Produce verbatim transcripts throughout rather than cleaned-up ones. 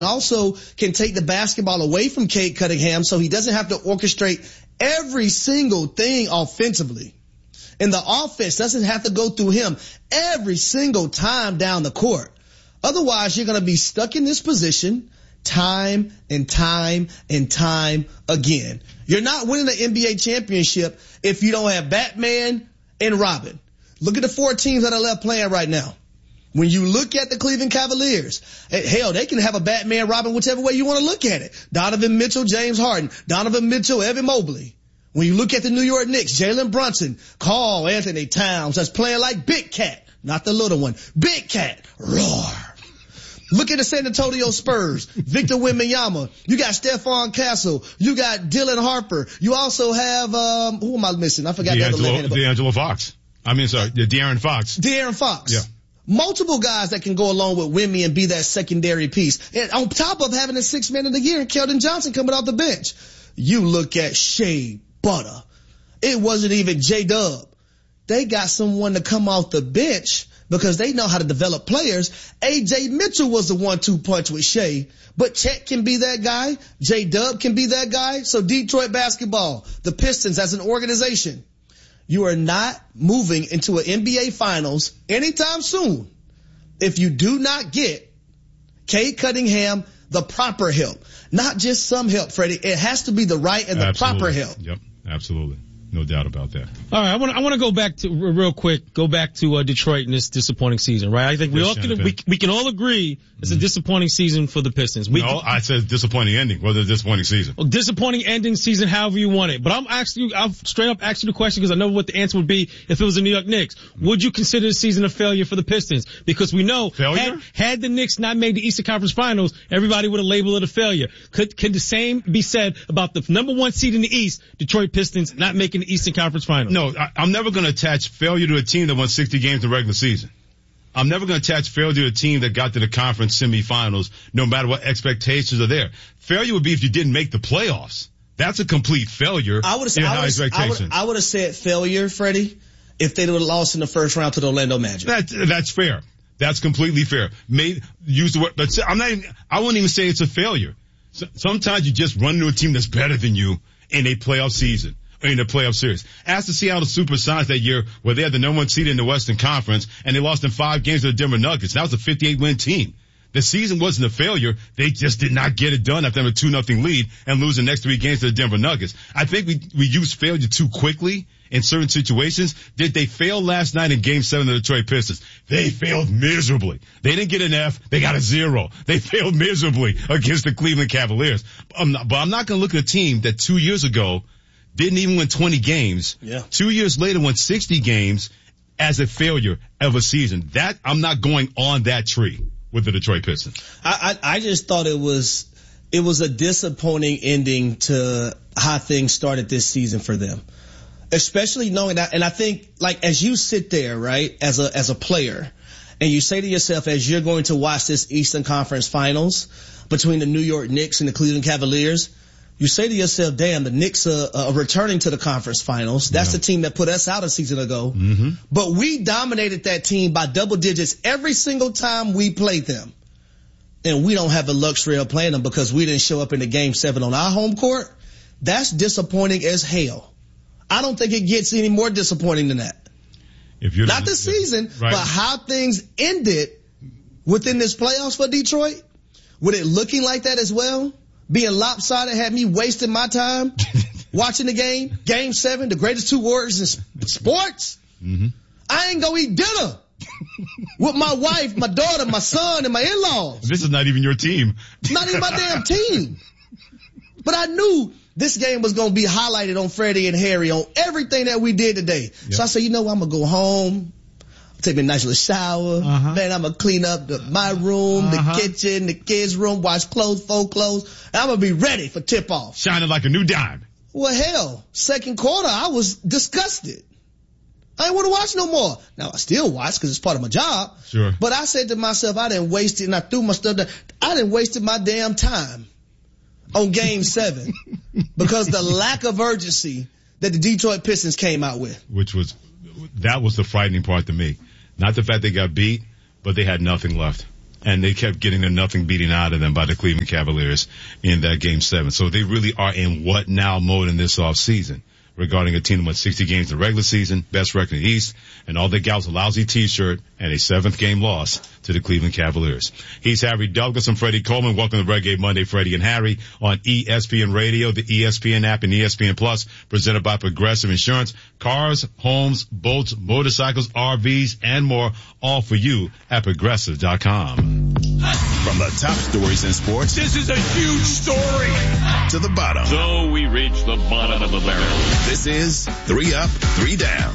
also can take the basketball away from Cade Cunningham so he doesn't have to orchestrate every single thing offensively. And the offense doesn't have to go through him every single time down the court. Otherwise, you're going to be stuck in this position time and time and time again. You're not winning the N B A championship if you don't have Batman and Robin. Look at the four teams that are left playing right now. When you look at the Cleveland Cavaliers, hell, they can have a Batman, Robin, whichever way you want to look at it. Donovan Mitchell, James Harden, Donovan Mitchell, Evan Mobley. When you look at the New York Knicks, Jalen Brunson, Karl Anthony Towns, that's playing like Big Cat, not the little one. Big Cat, roar. Look at the San Antonio Spurs, Victor Wembanyama. You got Stephon Castle. You got Dylan Harper. You also have, um, who am I missing? I forgot D'Angelo, the other left-handed. D'Angelo Fox. I mean, sorry, De'Aaron Fox. De'Aaron Fox. Yeah. Multiple guys that can go along with Wemby and be that secondary piece. And on top of having a six man of the year, Keldon Johnson coming off the bench. You look at Shea Butter. It wasn't even J-Dub. They got someone to come off the bench because they know how to develop players. A J Mitchell was the one two punch with Shea, but Chet can be that guy. J-Dub can be that guy. So Detroit basketball, the Pistons as an organization, you are not moving into an N B A finals anytime soon if you do not get Cade Cunningham the proper help. Not just some help, Freddie. It has to be the right and the Absolutely. proper help. Yep, absolutely. No doubt about that. All right, I want I want to go back to real quick. Go back to uh, Detroit in this disappointing season, right? I think we Yes, all can Jonathan. we, we can all agree it's Mm-hmm. a disappointing season for the Pistons. We No, can, I said disappointing ending, whether it's disappointing season. well, disappointing ending season, however you want it. But I'm asking you, I'm straight up asking you the question because I know what the answer would be if it was the New York Knicks. Would you consider the season a failure for the Pistons? Because we know Failure? had, had the Knicks not made the Eastern Conference Finals, everybody would have labeled it a failure. Could could the same be said about the number one seed in the East, Detroit Pistons, not making the Eastern Conference Finals? No, I, I'm never going to attach failure to a team that won sixty games in the regular season. I'm never going to attach failure to a team that got to the conference semifinals, no matter what expectations are there. Failure would be if you didn't make the playoffs. That's a complete failure. I would have in I high would expectations. I would have said failure, Freddie, if they would have lost in the first round to the Orlando Magic. That, that's fair. That's completely fair. Made, use the word, but I'm not even, I wouldn't even say it's a failure. So, sometimes you just run into a team that's better than you in a playoff season. In the playoff series. Ask the Seattle Supersonics that year where they had the number one seed in the Western Conference and they lost in five games to the Denver Nuggets. That was a fifty-eight win team. The season wasn't a failure. They just did not get it done after having a two nothing lead and lose the next three games to the Denver Nuggets. I think we, we use failure too quickly in certain situations. Did they fail last night in game seven of the Detroit Pistons? They failed miserably. They didn't get an F. They got a zero. They failed miserably against the Cleveland Cavaliers. I'm not, but I'm not going to look at a team that two years ago didn't even win twenty games. Yeah. Two years later won sixty games as a failure of a season. That, I'm not going on that tree with the Detroit Pistons. I, I, I just thought it was, it was a disappointing ending to how things started this season for them. Especially knowing that, and I think, like, as you sit there, right, as a, as a player, and you say to yourself, as you're going to watch this Eastern Conference Finals between the New York Knicks and the Cleveland Cavaliers, you say to yourself, damn, the Knicks are, are returning to the conference finals. That's Yeah. the team that put us out a season ago. Mm-hmm. But we dominated that team by double digits every single time we played them. And we don't have the luxury of playing them because we didn't show up in the game seven on our home court. That's disappointing as hell. I don't think it gets any more disappointing than that. If you're Not the season, right. but how things ended within this playoffs for Detroit. With it looking like that as well. Being lopsided had me wasting my time watching the game. Game seven, the greatest two words in sports. Mm-hmm. I ain't gonna eat dinner with my wife, my daughter, my son, and my in-laws. This is not even your team. Not even my damn team. But I knew this game was gonna be highlighted on Freddie and Harry on everything that we did today. Yep. So I said, you know what, I'm gonna go home. Take me a nice little shower. Uh-huh. Man, I'm going to clean up the, my room, uh-huh. the kitchen, the kids' room, wash clothes, fold clothes. And I'm going to be ready for tip-off. Shining like a new dime. Well, hell, second quarter, I was disgusted. I didn't want to watch no more. Now, I still watch because it's part of my job. Sure. But I said to myself, I didn't waste it, and I threw my stuff down. I didn't wasted my damn time on game seven because the lack of urgency that the Detroit Pistons came out with. Which was, that was the frightening part to me. Not the fact they got beat, but they had nothing left. and they kept getting their nothing beating out of them by the Cleveland Cavaliers in that game seven. So they really are in what now mode in this off season regarding a team that won sixty games in the regular season, best record in the East, and all they got was a lousy t-shirt and a seventh game loss to the Cleveland Cavaliers. He's Harry Douglas and Freddie Coleman. Welcome to Reggae Monday, Freddie and Harry on E S P N Radio, the E S P N app, and E S P N Plus, presented by Progressive Insurance. Cars, homes, boats, motorcycles, R Vs, and more, all for you at Progressive dot com. From the top stories in sports, this is a huge story, to the bottom. So we reach the bottom of the barrel. This is Three Up, Three Down.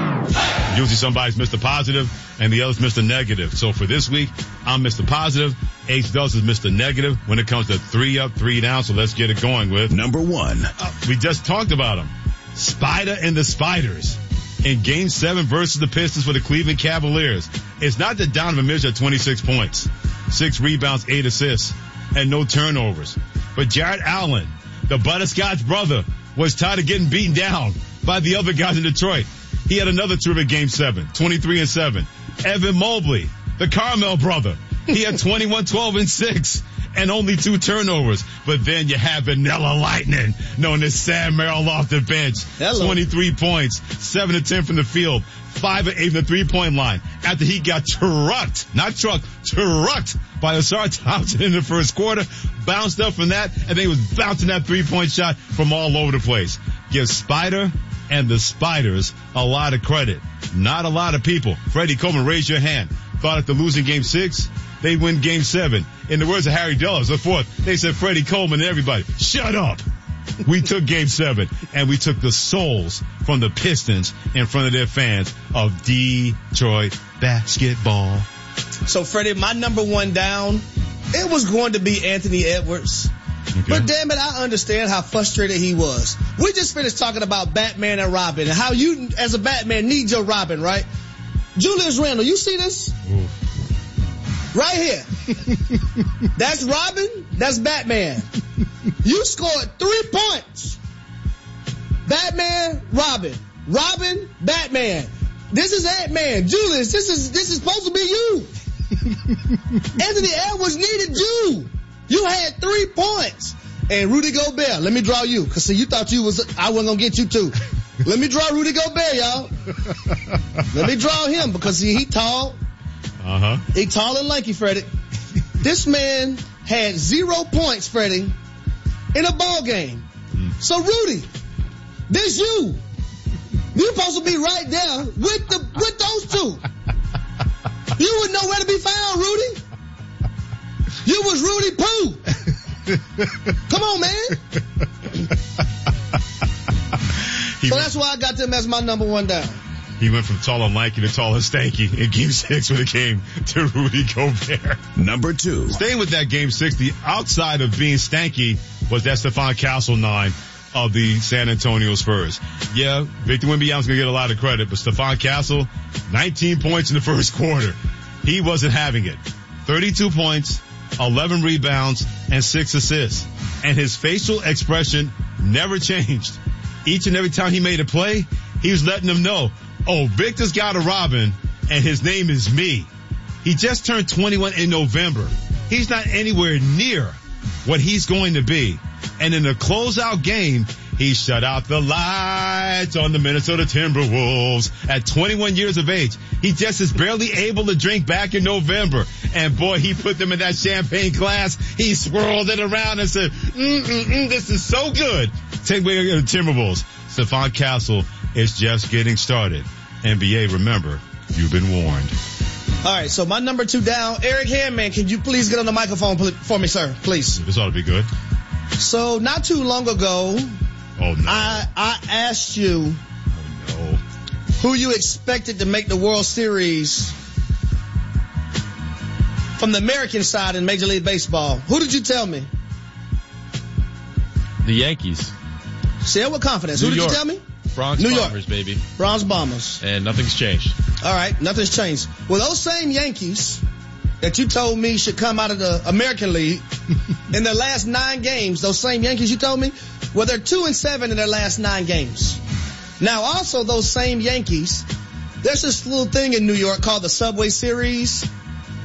Usually somebody's Mister Positive and the other's Mister Negative. So for this week, I'm Mister Positive. H. Dubs is Mister Negative when it comes to three up, three down. So let's get it going with number one. Uh, we just talked about him. Spider and the Spiders in game seven versus the Pistons for the Cleveland Cavaliers. It's not that Donovan Mitchell had twenty-six points, six rebounds, eight assists, and no turnovers. But Jared Allen, the butterscotch brother, was tired of getting beaten down by the other guys in Detroit. He had another terrific game seven, twenty-three and seven. Evan Mobley, the Carmel brother, he had twenty-one, twelve and six and only two turnovers. But then you have Vanilla Lightning, known as Sam Merrill off the bench. Hello. twenty-three points, seven to ten from the field, five and eight from the three-point line after he got trucked, not trucked, trucked by Asar Thompson in the first quarter, bounced up from that, and then he was bouncing that three-point shot from all over the place. Give Spider and the Spiders a lot of credit. Not a lot of people. Freddie Coleman, raise your hand. Thought after losing game six, they win game seven. In the words of Harry Dulles, the fourth, they said Freddie Coleman and everybody, shut up. We took game seven, and we took the souls from the Pistons in front of their fans of Detroit basketball. So, Freddie, my number one down, it was going to be Anthony Edwards. Okay. But damn it, I understand how frustrated he was. We just finished talking about Batman and Robin and how you, as a Batman, need your Robin, right? Julius Randle, you see this? Ooh. Right here. That's Robin. That's Batman. You scored three points. Batman, Robin. Robin, Batman. This is Ant-Man. Julius, this is, this is supposed to be you. Anthony Edwards needed you. You had three points. And Rudy Gobert, let me draw you. Cause see, you thought you was, I wasn't gonna get you too. Let me draw Rudy Gobert, y'all. Let me draw him because see, he tall. Uh-huh. He tall and lanky, Freddie. This man had zero points, Freddie, in a ball game. Mm. So Rudy, this you. You're supposed to be right there with the, with those two. You wouldn't know where to be found, Rudy. You was Rudy Pooh. Come on, man. So that's why I got them as my number one down. He went from tall and lanky to tall and stanky in game six when it came to Rudy Gobert. Number two. Staying with that game six, the outside of being stanky was that Stephon Castle nine of the San Antonio Spurs. Yeah, Victor Wembanyama's gonna get a lot of credit, but Stephon Castle, nineteen points in the first quarter. He wasn't having it. thirty-two points, eleven rebounds, and six assists. And his facial expression never changed. Each and every time he made a play, he was letting them know, oh, Victor's got a Robin, and his name is me. He just turned twenty-one in November. He's not anywhere near what he's going to be. And in the closeout game, he shut out the lights on the Minnesota Timberwolves at twenty-one years of age. He just is barely able to drink back in November. And boy, he put them in that champagne glass. He swirled it around and said, mm-mm-mm, this is so good. Take away the Timberwolves. Stephon Castle is just getting started. N B A, remember, you've been warned. All right, so my number two down, Eric Handman, can you please get on the microphone for me, sir? Please. This ought to be good. So not too long ago, oh, no. I, I asked you oh, no. who you expected to make the World Series from the American side in Major League Baseball. Who did you tell me? The Yankees. Say it with confidence. New Who did York. you tell me? Bronx New Bombers, York. baby. Bronx Bombers. And nothing's changed. All right, nothing's changed. Well, those same Yankees that you told me should come out of the American League in their last nine games, those same Yankees you told me, well, they're two and seven in their last nine games. Now, also those same Yankees, there's this little thing in New York called the Subway Series.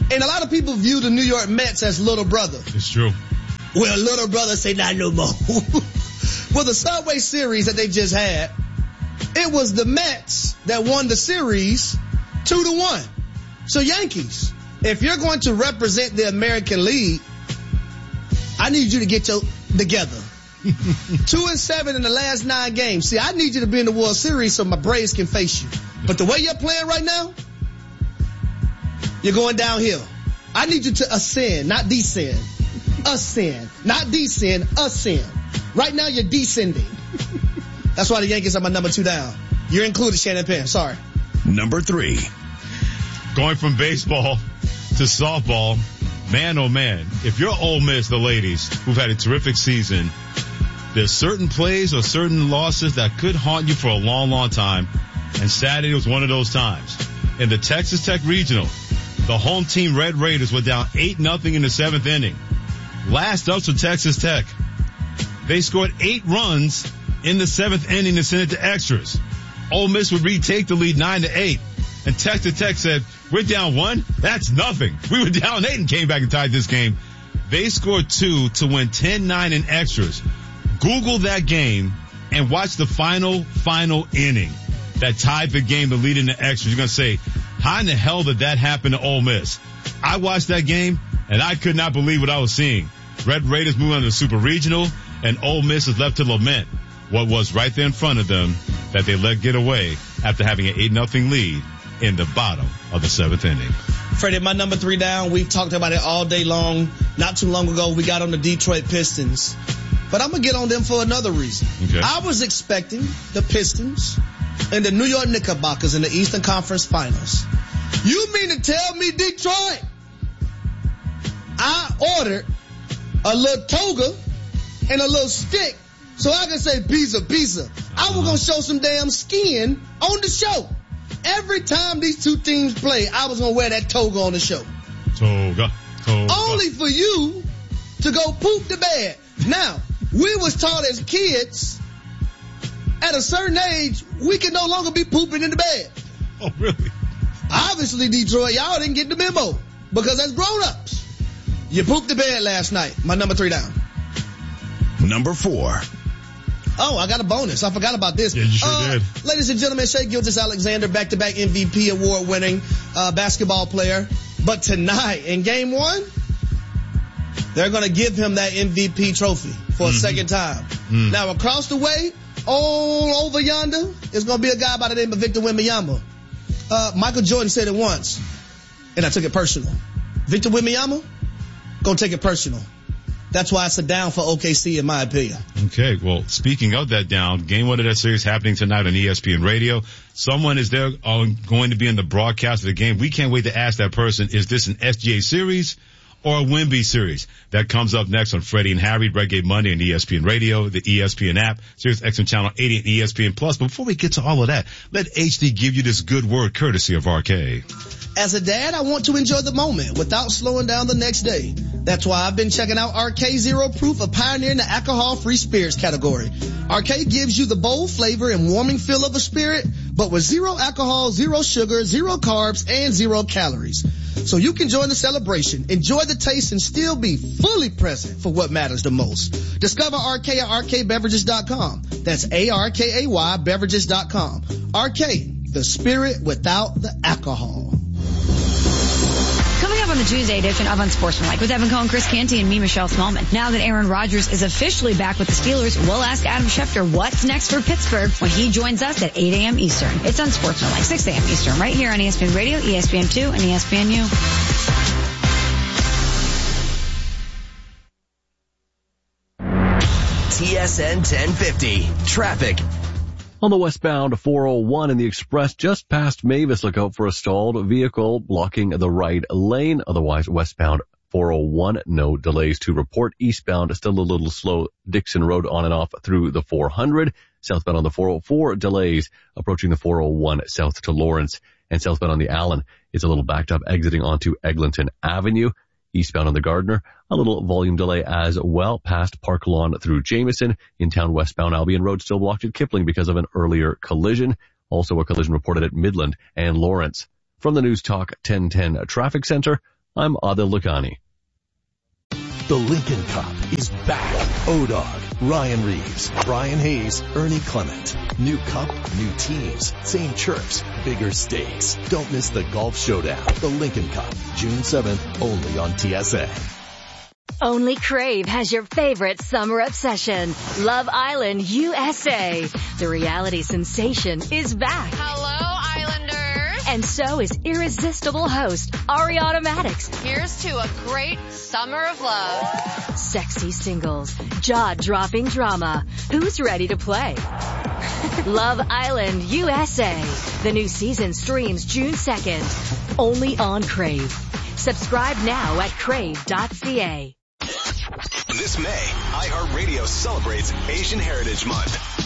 And a lot of people view the New York Mets as little brother. It's true. Well, little brother say not no more. Well, the Subway Series that they just had, it was the Mets that won the series two to one. So Yankees, if you're going to represent the American League, I need you to get your together. Two and seven in the last nine games. See, I need you to be in the World Series so my Braves can face you. But the way you're playing right now, you're going downhill. I need you to ascend, not descend. Ascend, not descend, ascend. Right now you're descending. That's why the Yankees are my number two down. You're included, Shannon Penn. Sorry. Number three. Going from baseball to softball, man, oh man, if you're Ole Miss, the ladies, who've had a terrific season, there's certain plays or certain losses that could haunt you for a long, long time. And Saturday was one of those times. In the Texas Tech Regional, the home team Red Raiders were down eight nothing in the seventh inning. Last up for Texas Tech. They scored eight runs in the seventh inning to send it to extras. Ole Miss would retake the lead nine to eight. And Texas Tech said, we're down one? That's nothing. We were down eight and came back and tied this game. They scored two to win ten nine in extras. Google that game and watch the final, final inning that tied the game to lead into extras. You're going to say, how in the hell did that happen to Ole Miss? I watched that game and I could not believe what I was seeing. Red Raiders moving on to the Super Regional and Ole Miss is left to lament what was right there in front of them that they let get away after having an eight nothing lead in the bottom of the seventh inning. Freddie, my number three down, we've talked about it all day long. Not too long ago, we got on the Detroit Pistons. But I'm going to get on them for another reason. Okay. I was expecting the Pistons and the New York Knickerbockers in the Eastern Conference Finals. You mean to tell me, Detroit, I ordered a little toga and a little stick so I can say pizza, pizza. Uh-huh. I was going to show some damn skin on the show. Every time these two teams play, I was going to wear that toga on the show. Toga, toga. Only for you to go poop the bed. Now, we was taught as kids, at a certain age, we can no longer be pooping in the bed. Oh, really? Obviously, Detroit, y'all didn't get the memo because that's grown-ups. You pooped the bed last night. My number three down. Number four. Oh, I got a bonus. I forgot about this. Yeah, you sure uh, did. Ladies and gentlemen, Shai Gilgeous-Alexander, back-to-back M V P award-winning uh, basketball player. But tonight, in game one, they're going to give him that M V P trophy for a mm-hmm. second time. Mm. Now, across the way, all over yonder, is going to be a guy by the name of Victor Wembanyama. Uh, Michael Jordan said it once, and I took it personal. Victor Wembanyama, going to take it personal. That's why it's a down for O K C in my opinion. Okay, well, speaking of that down, game one of that series happening tonight on E S P N Radio. Someone is there uh, going to be in the broadcast of the game. We can't wait to ask that person, is this an S G A series or a Wemby series? That comes up next on Freddie and Harry, Reggae Monday on E S P N Radio, the E S P N app, Sirius X M Channel eighty and E S P N Plus. But before we get to all of that, let H D give you this good word courtesy of R K. As a dad, I want to enjoy the moment without slowing down the next day. That's why I've been checking out R K Zero Proof, a pioneer in the alcohol-free spirits category. R K gives you the bold flavor and warming feel of a spirit, but with zero alcohol, zero sugar, zero carbs, and zero calories. So you can join the celebration, enjoy the taste, and still be fully present for what matters the most. Discover R K at R K beverages dot com. That's A R K A Y beverages dot com. R K, the spirit without the alcohol. Coming up on the Tuesday edition of Unsportsmanlike with Evan Cohen, Chris Canty, and me, Michelle Smallman. Now that Aaron Rodgers is officially back with the Steelers, we'll ask Adam Schefter what's next for Pittsburgh when he joins us at eight a.m. Eastern. It's Unsportsmanlike, six a.m. Eastern, right here on E S P N Radio, E S P N two, and E S P N U. T S N ten fifty. Traffic. On the westbound four oh one in the express just past Mavis, look out for a stalled vehicle blocking the right lane. Otherwise, westbound four oh one, no delays to report. Eastbound, still a little slow. Dixon Road on and off through the four hundred. Southbound on the four oh four, delays approaching the four oh one south to Lawrence. And southbound on the Allen, it's a little backed up exiting onto Eglinton Avenue. Eastbound on the Gardner, a little volume delay as well past Park Lawn through Jameson. In town, westbound Albion Road still blocked at Kipling because of an earlier collision. Also a collision reported at Midland and Lawrence. From the News Talk ten ten Traffic Center, I'm Adil Lakhani. The Lincoln Cup is back. O-Dog, Ryan Reeves, Brian Hayes, Ernie Clement. New cup, new teams, same chirps, bigger stakes. Don't miss the golf showdown. The Lincoln Cup, June seventh, only on T S A. Only Crave has your favorite summer obsession. Love Island U S A. The reality sensation is back. Hello, Islanders. And so is irresistible host Ariana Maddox. Here's to a great summer of love. Sexy singles, jaw-dropping drama. Who's ready to play? Love Island U S A. The new season streams June second. Only on Crave. Subscribe now at crave dot c a. This May, iHeartRadio celebrates Asian Heritage Month.